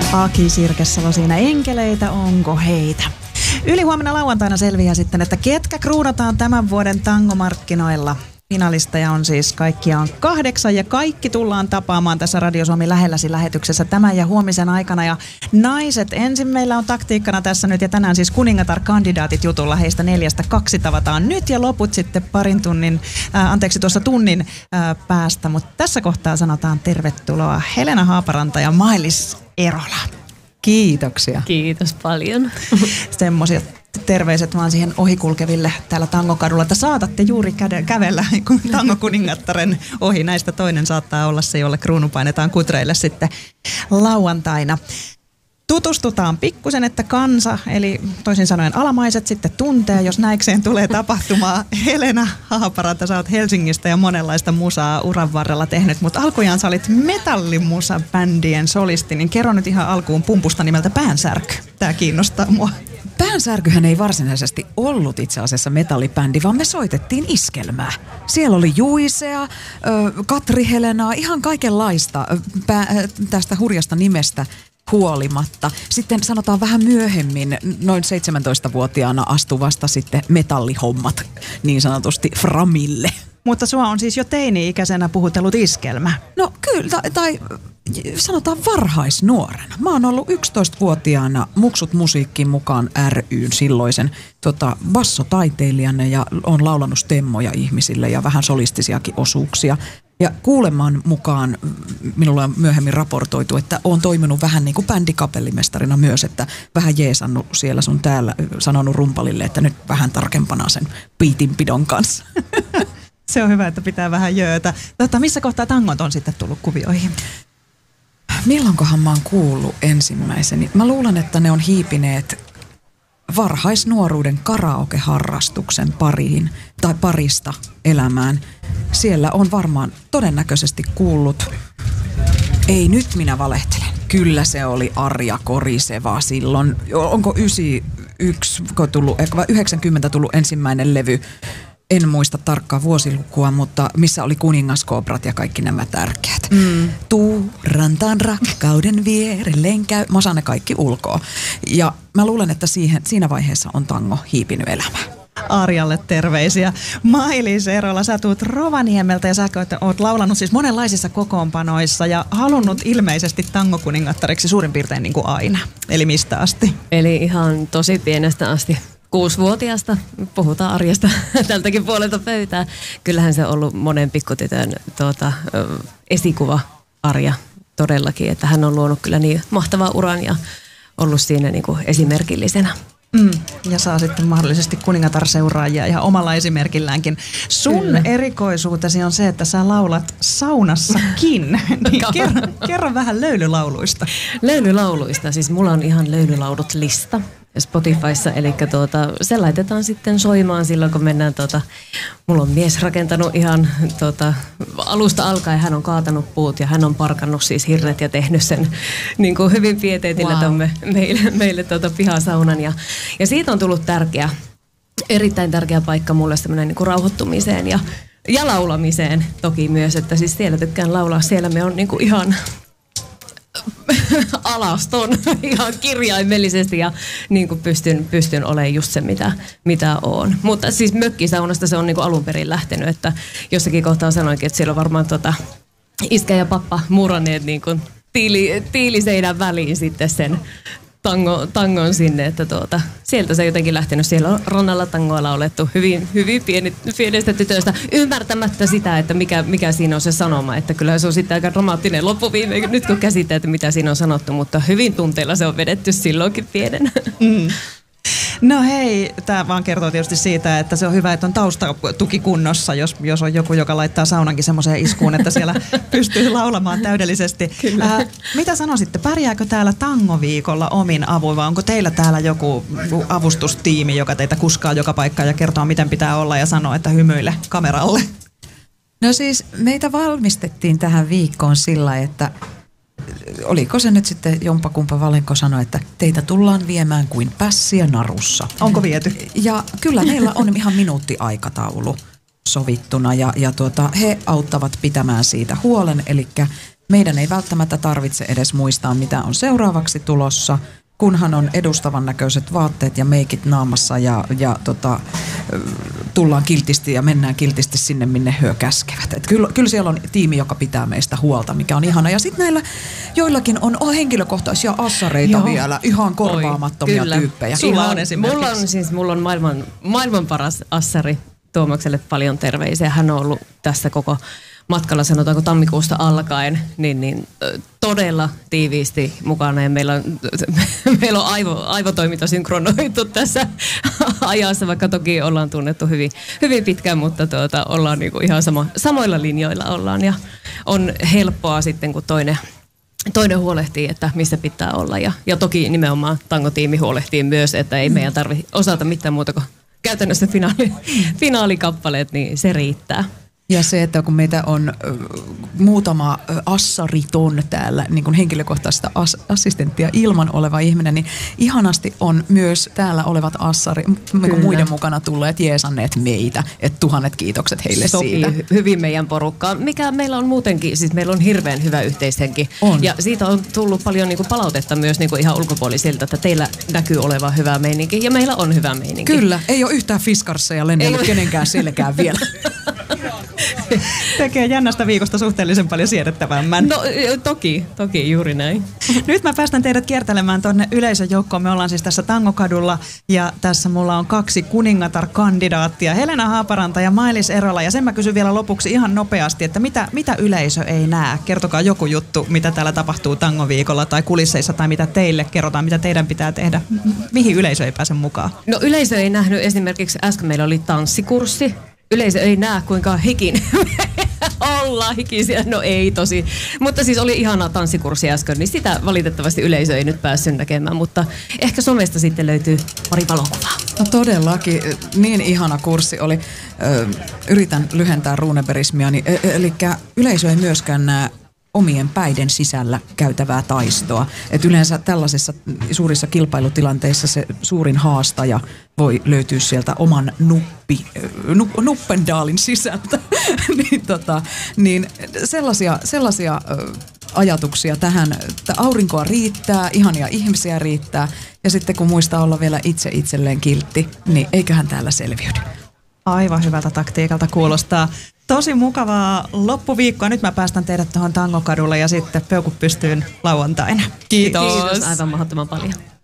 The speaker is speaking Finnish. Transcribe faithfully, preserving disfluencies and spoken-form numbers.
Aki Sirkesalo siinä, enkeleitä, onko heitä? Ylihuomenna lauantaina selviää sitten, että ketkä kruunataan tämän vuoden tangomarkkinoilla. Finalisteja on siis kaikkiaan kahdeksan ja kaikki tullaan tapaamaan tässä Radio Suomi lähelläsi lähetyksessä tämän ja huomisen aikana. Ja naiset, ensin meillä on taktiikkana tässä nyt ja tänään siis kuningatar-kandidaatit jutulla. Heistä neljästä kaksi tavataan nyt ja loput sitten parin tunnin, äh, anteeksi tuossa tunnin äh, päästä. Mutta tässä kohtaa sanotaan tervetuloa Helena Haaparanta ja Mailis Erola. Kiitoksia. Kiitos paljon. Semmoisia terveiset vaan siihen ohikulkeville täällä Tangokadulla, että saatatte juuri käde, kävellä tangokuningattaren ohi. Näistä toinen saattaa olla se, jolle kruunu painetaan kutreille sitten lauantaina. Tutustutaan pikkusen, että kansa, eli toisin sanoen alamaiset sitten tuntee, jos näikseen tulee tapahtumaa. Helena Haaparanta, sä oot Helsingistä ja monenlaista musaa uran varrella tehnyt, mutta alkujaan sä olit metallimusa-bändien solisti, niin kerro nyt ihan alkuun pumpusta nimeltä Päänsärky. Tää kiinnostaa mua. Päänsärkyhän ei varsinaisesti ollut itse asiassa metallibändi, vaan me soitettiin iskelmää. Siellä oli Juisea, Katri Helenaa, ihan kaikenlaista tästä hurjasta nimestä huolimatta. Sitten sanotaan vähän myöhemmin, noin seitsemäntoistavuotiaana astui vasta sitten metallihommat niin sanotusti framille. Mutta sua on siis jo teini-ikäisenä puhutellut iskelmä. No kyllä, tai, tai sanotaan varhaisnuorena. Mä oon ollut yksitoistavuotiaana Muksut musiikkiin mukaan ry:n silloisen tota, bassotaiteilijana ja on laulanut stemmoja ihmisille ja vähän solistisiakin osuuksia. Ja kuuleman mukaan minulle on myöhemmin raportoitu, että olen toiminut vähän niin kuin bändikapellimestarina myös, että vähän jeesannut siellä sun täällä, sanonut rumpalille, että nyt vähän tarkempana sen piitinpidon kanssa. Se on hyvä, että pitää vähän jöötä. Tota, missä kohtaa tangot on sitten tullut kuvioihin? Milloinkohan mä oon kuullut ensimmäiseni? Mä luulen, että ne on hiipineet varhaisnuoruuden karaoke-harrastuksen pariin tai parista elämään. Siellä on varmaan todennäköisesti kuullut, ei nyt minä valehtelen, kyllä se oli Arja Koriseva silloin, onko yhdeksänkymmentäyksi tullut, vai yhdeksänkymmentä tullut ensimmäinen levy, en muista tarkkaa vuosilukua, mutta missä oli kuningaskoobrat ja kaikki nämä tärkeät. Mm. Tuu rantaan rakkauden vierelleen käy. Mä osaan ne kaikki ulkoa. Ja mä luulen, että siihen, siinä vaiheessa on tango hiipinyt elämään. Arjalle terveisiä. Mailis Erola, sä tuut Rovaniemeltä ja sä oot laulanut siis monenlaisissa kokoonpanoissa ja halunnut ilmeisesti tangokuningattariksi suurin piirtein niin kuin aina. Eli mistä asti? Eli ihan tosi pienestä asti. Kuusivuotiaasta, puhutaan Arjasta tältäkin puolelta pöytää. Kyllähän se on ollut monen pikkutytön tuota, esikuva Arja todellakin, että hän on luonut kyllä niin mahtavan uran ja ollut siinä niin kuin esimerkillisenä. Mm, ja saa sitten mahdollisesti kuningatar-seuraajia ihan omalla esimerkilläänkin. Sun Kyllä. erikoisuutesi on se, että sä laulat saunassakin. Niin kerro, kerro vähän löylylauluista. Löylylauluista, siis mulla on ihan löylylaudut lista Spotifyssa, eli tuota, se laitetaan sitten soimaan silloin, kun mennään, tuota, mulla on mies rakentanut ihan tuota, alusta alkaen, hän on kaatanut puut ja hän on parkannut siis hirret ja tehnyt sen niin kuin hyvin pieteetillä wow. tomme, meille, meille tuota, pihasaunan ja, ja siitä on tullut tärkeä, erittäin tärkeä paikka mulle semmoinen niin kuin rauhoittumiseen ja, ja laulamiseen toki myös, että siis siellä tykkään laulaa, siellä me on niin kuin ihan alaston ihan kirjaimellisesti ja niin kuin pystyn, pystyn olemaan just se, mitä, mitä on. Mutta siis mökkisaunasta se on niin kuin alun perin lähtenyt, että jossakin kohtaa sanoinkin, että siellä on varmaan tota iskä ja pappa muranneet niin kuin tiili, tiiliseinän väliin sitten sen tango, tangon sinne, että tuota, sieltä se on jotenkin lähtenyt. Siellä on rannalla tangoa laulettu hyvin, hyvin pieni, pienestä tytöstä, ymmärtämättä sitä, että mikä, mikä siinä on se sanoma. Että kyllä se on sitten aika dramaattinen loppuviime, nyt kun käsittää, että mitä siinä on sanottu, mutta hyvin tunteilla se on vedetty silloinkin pienenä. Mm. No hei, tämä vaan kertoo tietysti siitä, että se on hyvä, että on taustatuki kunnossa, jos, jos on joku, joka laittaa saunankin semmoiseen iskuun, että siellä pystyy laulamaan täydellisesti. Äh, mitä sanoisitte, pärjääkö täällä tangoviikolla omin avuin vai onko teillä täällä joku avustustiimi, joka teitä kuskaa joka paikkaan ja kertoo, miten pitää olla ja sanoo, että hymyile kameralle? No siis meitä valmistettiin tähän viikkoon sillä, että oliko se nyt sitten jompakumpa Valenko sanoi, että teitä tullaan viemään kuin pässiä narussa. Onko viety? Ja kyllä meillä on ihan minuuttiaikataulu sovittuna ja, ja tuota, he auttavat pitämään siitä huolen. Eli meidän ei välttämättä tarvitse edes muistaa, mitä on seuraavaksi tulossa, kunhan on edustavan näköiset vaatteet ja meikit naamassa ja, ja tota, tullaan kiltisti ja mennään kiltisti sinne, minne hyö käskevät. Et kyllä, kyllä siellä on tiimi, joka pitää meistä huolta, mikä on ihana. Ja sitten näillä joillakin on oh, henkilökohtaisia assareita Joo. vielä, ihan korvaamattomia Oi, tyyppejä. Sulla on esimerkiksi. Mulla on, siis, mulla on maailman, maailman paras assari. Tuomakselle paljon terveisiä. Hän on ollut tässä koko matkalla, sanotaanko tammikuusta alkaen, niin, niin todella tiiviisti mukana. Ja meillä on, meillä on aivo, aivotoiminta synkronoitu tässä ajassa, vaikka toki ollaan tunnettu hyvin, hyvin pitkään, mutta tuota, ollaan niinku ihan sama, samoilla linjoilla ollaan. Ja on helppoa sitten, kun toinen, toinen huolehtii, että missä pitää olla. Ja, ja toki nimenomaan tangotiimi huolehtii myös, että ei meidän tarvitse osata mitään muuta kuin käytännössä finaali, finaalikappaleet, niin se riittää. Ja se, että kun meitä on ö, muutama ö, assariton täällä, niin kuin henkilökohtaista as, assistenttia ilman oleva ihminen, niin ihanasti on myös täällä olevat assari, niin muiden mukana tulleet jeesanneet meitä. Että tuhannet kiitokset heille Sopii siitä. Sopii hyvin meidän porukkaan, mikä meillä on muutenkin, siis meillä on hirveän hyvä yhteishenki. On. Ja siitä on tullut paljon niin kuin palautetta myös niin kuin ihan ulkopuolisilta, että teillä näkyy olevan hyvä meininki ja meillä on hyvä meininki. Kyllä, ei ole yhtään fiskarsseja lennellyt kenenkään selkään vielä. Tekee jännästä viikosta suhteellisen paljon siedettävämmän. No toki, toki juuri näin. Nyt mä päästän teidät kiertelemään tuonne yleisön joukkoon. Me ollaan siis tässä Tangokadulla ja tässä mulla on kaksi kuningatar-kandidaattia, Helena Haaparanta ja Mailis Erola. Ja sen mä kysyn vielä lopuksi ihan nopeasti, että mitä, mitä yleisö ei näe? Kertokaa joku juttu, mitä täällä tapahtuu tangoviikolla tai kulisseissa tai mitä teille kerrotaan, mitä teidän pitää tehdä. Mihin yleisö ei pääse mukaan? No yleisö ei nähnyt esimerkiksi, äsken meillä oli tanssikurssi. Yleisö ei näe, kuinka hikin ollaan hikisiä. No ei tosi. Mutta siis oli ihana tanssikurssi äsken, niin sitä valitettavasti yleisö ei nyt päässyt näkemään. Mutta ehkä somesta sitten löytyy pari valokuvaa. No todellakin. Niin ihana kurssi oli. Ö, yritän lyhentää runeberismiani. Eli yleisö ei myöskään näe omien päiden sisällä käytävää taistoa. Et yleensä tällaisissa suurissa kilpailutilanteissa se suurin haastaja voi löytyä sieltä oman nuppi, nu, nuppendaalin sisältä. niin, tota, niin sellaisia, sellaisia ö, ajatuksia tähän, että aurinkoa riittää, ihania ihmisiä riittää ja sitten kun muistaa olla vielä itse itselleen kiltti, niin eiköhän täällä selviydy. Aivan hyvältä taktiikalta kuulostaa. Tosi mukavaa loppuviikkoa. Nyt mä päästän teidät tuohon Tangokadulle ja sitten peukut pystyyn lauantaina. Kiitos. Kiitos aivan mahdottoman paljon.